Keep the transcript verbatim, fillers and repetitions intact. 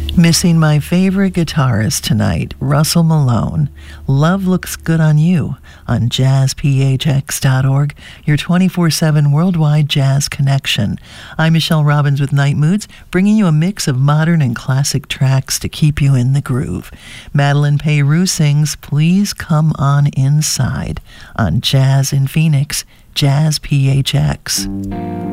Missing my favorite guitarist tonight, Russell Malone. Love Looks Good on You on jazz p h x dot org, your twenty-four seven worldwide jazz connection. I'm Michelle Robbins with Night Moods, bringing you a mix of modern and classic tracks to keep you in the groove. Madeline Peyroux sings Please Come On Inside on Jazz in Phoenix, Jazz P H X.